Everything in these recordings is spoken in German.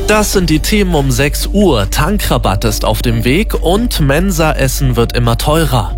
Das sind die Themen um 6 Uhr. Tankrabatt ist auf dem Weg und Mensa-Essen wird immer teurer.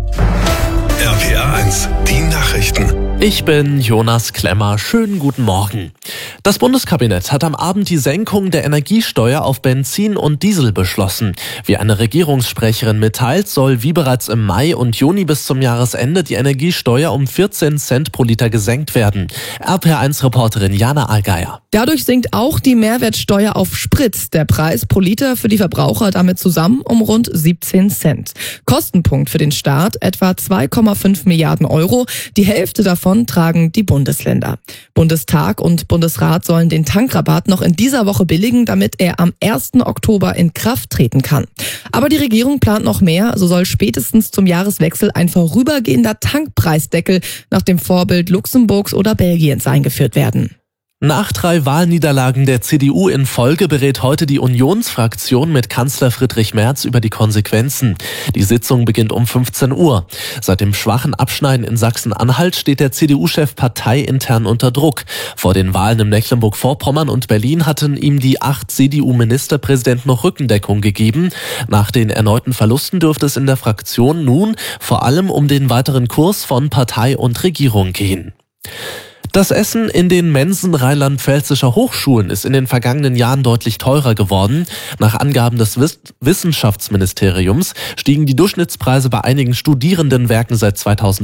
RPA 1, die Nachrichten. Ich bin Jonas Klemmer. Schönen guten Morgen. Das Bundeskabinett hat am Abend die Senkung der Energiesteuer auf Benzin und Diesel beschlossen. Wie eine Regierungssprecherin mitteilt, soll wie bereits im Mai und Juni bis zum Jahresende die Energiesteuer um 14 Cent pro Liter gesenkt werden. RPA1-Reporterin Jana Allgeier. Dadurch sinkt auch die Mehrwertsteuer auf Sprit. Der Preis pro Liter für die Verbraucher damit zusammen um rund 17 Cent. Kostenpunkt für den Staat etwa 2,5 Milliarden Euro. Die Hälfte davon tragen die Bundesländer. Bundestag und Bundesrat sollen den Tankrabatt noch in dieser Woche billigen, damit er am 1. Oktober in Kraft treten kann. Aber die Regierung plant noch mehr. So soll spätestens zum Jahreswechsel ein vorübergehender Tankpreisdeckel nach dem Vorbild Luxemburgs oder Belgiens eingeführt werden. Nach 3 Wahlniederlagen der CDU in Folge berät heute die Unionsfraktion mit Kanzler Friedrich Merz über die Konsequenzen. Die Sitzung beginnt um 15 Uhr. Seit dem schwachen Abschneiden in Sachsen-Anhalt steht der CDU-Chef parteiintern unter Druck. Vor den Wahlen in Mecklenburg-Vorpommern und Berlin hatten ihm die 8 CDU-Ministerpräsidenten noch Rückendeckung gegeben. Nach den erneuten Verlusten dürfte es in der Fraktion nun vor allem um den weiteren Kurs von Partei und Regierung gehen. Das Essen in den Mensen rheinland-pfälzischer Hochschulen ist in den vergangenen Jahren deutlich teurer geworden. Nach Angaben des Wissenschaftsministeriums stiegen die Durchschnittspreise bei einigen Studierendenwerken seit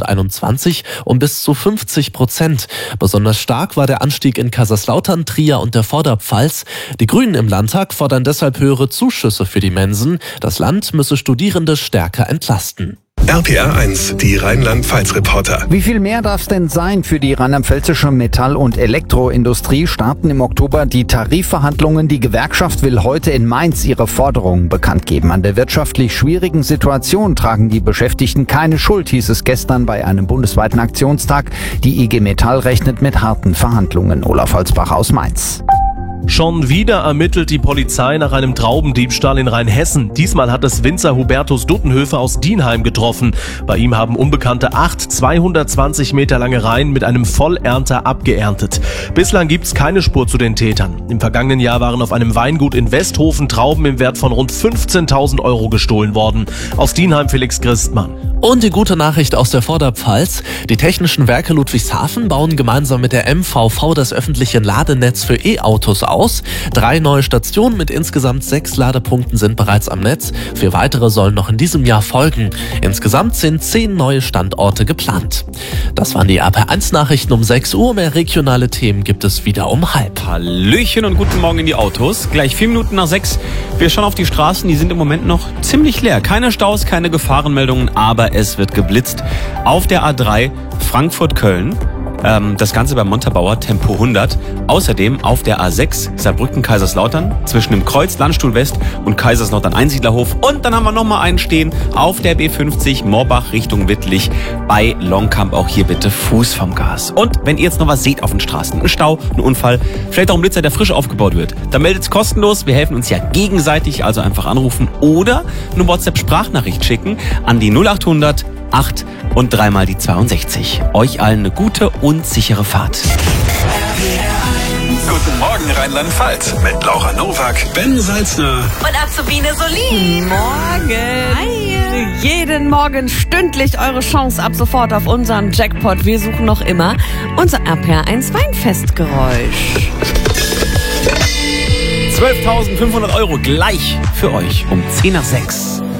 2021 um bis zu 50%. Besonders stark war der Anstieg in Kaiserslautern, Trier und der Vorderpfalz. Die Grünen im Landtag fordern deshalb höhere Zuschüsse für die Mensen. Das Land müsse Studierende stärker entlasten. RPA 1, die Rheinland-Pfalz-Reporter. Wie viel mehr darf es denn sein? Für die rheinland-pfälzische Metall- und Elektroindustrie starten im Oktober die Tarifverhandlungen. Die Gewerkschaft will heute in Mainz ihre Forderungen bekannt geben. An der wirtschaftlich schwierigen Situation tragen die Beschäftigten keine Schuld, hieß es gestern bei einem bundesweiten Aktionstag. Die IG Metall rechnet mit harten Verhandlungen. Olaf Holzbach aus Mainz. Schon wieder ermittelt die Polizei nach einem Traubendiebstahl in Rheinhessen. Diesmal hat es Winzer Hubertus Duttenhöfer aus Dienheim getroffen. Bei ihm haben Unbekannte 8 220 Meter lange Reihen mit einem Vollernter abgeerntet. Bislang gibt's keine Spur zu den Tätern. Im vergangenen Jahr waren auf einem Weingut in Westhofen Trauben im Wert von rund 15.000 Euro gestohlen worden. Aus Dienheim Felix Christmann. Und die gute Nachricht aus der Vorderpfalz. Die Technischen Werke Ludwigshafen bauen gemeinsam mit der MVV das öffentliche Ladenetz für E-Autos aus. 3 neue Stationen mit insgesamt 6 Ladepunkten sind bereits am Netz. 4 weitere sollen noch in diesem Jahr folgen. Insgesamt sind 10 neue Standorte geplant. Das waren die RPA1-Nachrichten um 6 Uhr. Mehr regionale Themen gibt es wieder um 5:30. Hallöchen und guten Morgen in die Autos. Gleich 4 Minuten nach 6. Wir schauen auf die Straßen, die sind im Moment noch ziemlich leer. Keine Staus, keine Gefahrenmeldungen, aber es wird geblitzt. Auf der A3 Frankfurt-Köln. Das Ganze beim Montabaur, Tempo 100. Außerdem auf der A6 Saarbrücken-Kaiserslautern zwischen dem Kreuz Landstuhl West und Kaiserslautern-Einsiedlerhof. Und dann haben wir nochmal einen stehen auf der B50 Morbach Richtung Wittlich bei Longkamp. Auch hier bitte Fuß vom Gas. Und wenn ihr jetzt noch was seht auf den Straßen, ein Stau, ein Unfall, vielleicht auch ein Blitzer, der frisch aufgebaut wird, dann meldet's kostenlos. Wir helfen uns ja gegenseitig, also einfach anrufen oder eine WhatsApp-Sprachnachricht schicken an die 0800 8 und 3 mal die 62. Euch allen eine gute und sichere Fahrt. Guten Morgen Rheinland-Pfalz mit Laura Nowak, Ben Salzner und Azubine Solin. Morgen. Hi. Jeden Morgen stündlich eure Chance ab sofort auf unseren Jackpot. Wir suchen noch immer unser RPA1 Weinfestgeräusch. 12.500 Euro gleich für euch um 10 nach 6.